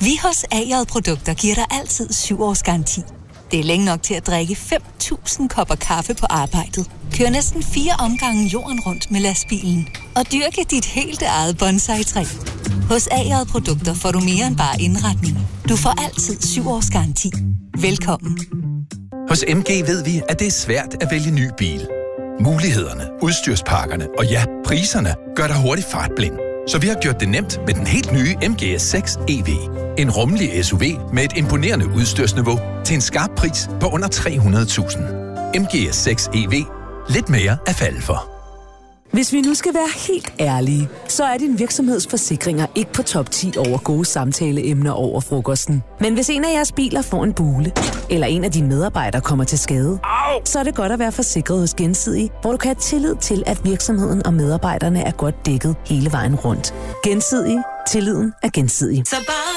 Vi hos A.J. Produkter giver dig altid 7 års garanti. Det er længe nok til at drikke 5.000 kopper kaffe på arbejdet. Kør næsten 4 omgange jorden rundt med lastbilen. Og dyrke dit helt eget bonsai-træ. Hos A.J. Produkter får du mere end bare indretning. Du får altid 7 års garanti. Velkommen. Hos MG ved vi, at det er svært at vælge ny bil. Mulighederne, udstyrspakkerne og ja, priserne gør dig hurtigt fartblind. Så vi har gjort det nemt med den helt nye MG6 EV. En rummelig SUV med et imponerende udstyrsniveau til en skarp pris på under 300.000. MG6 EV. Lidt mere at falde for. Hvis vi nu skal være helt ærlige, så er din virksomhedsforsikringer ikke på top 10 over gode samtaleemner over frokosten. Men hvis en af jeres biler får en bule, eller en af dine medarbejdere kommer til skade, så er det godt at være forsikret hos Gensidige, hvor du kan have tillid til, at virksomheden og medarbejderne er godt dækket hele vejen rundt. Gensidige. Tilliden er gensidig.